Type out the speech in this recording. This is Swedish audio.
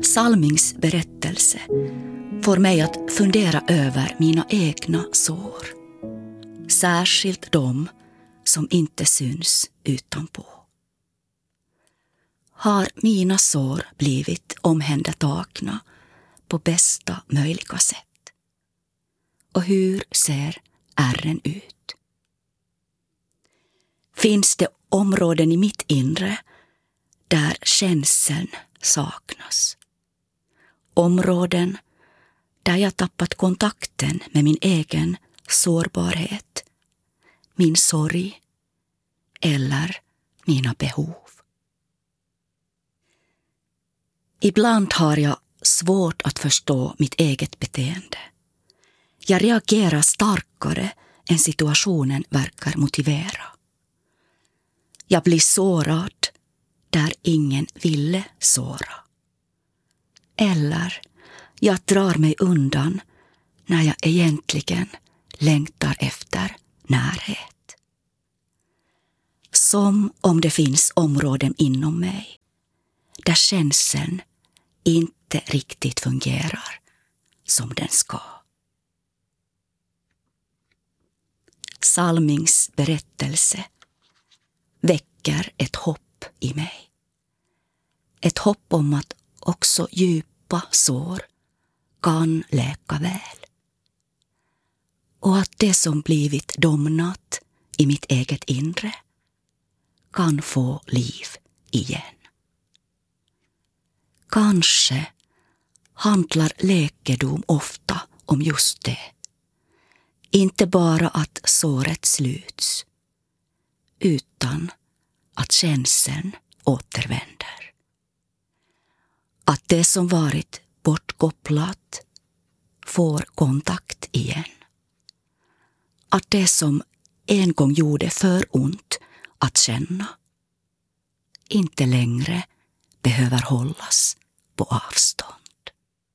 Salmings berättelse får mig att fundera över mina egna sår. Särskilt de som inte syns utanpå. Har mina sår blivit omhändertagna på bästa möjliga sätt? Och hur ser ärren ut? Finns det områden i mitt inre där känseln saknas? Områden där jag tappat kontakten med min egen sårbarhet, min sorg eller mina behov. Ibland har jag svårt att förstå mitt eget beteende. Jag reagerar starkare än situationen verkar motivera. Jag blir sårad där ingen ville såra. Eller jag drar mig undan när jag egentligen längtar efter närhet. Som om det finns områden inom mig där känseln inte riktigt fungerar som den ska. Salmings berättelse väcker ett hopp i mig. Ett hopp om att också djupa sår kan läka väl. Och att det som blivit domnat i mitt eget inre kan få liv igen. Kanske handlar läkedom ofta om just det. Inte bara att såret sluts, utan att känseln återvänder. Att det som varit bortkopplat får kontakt igen. Att det som en gång gjorde för ont att känna inte längre behöver hållas på avstånd.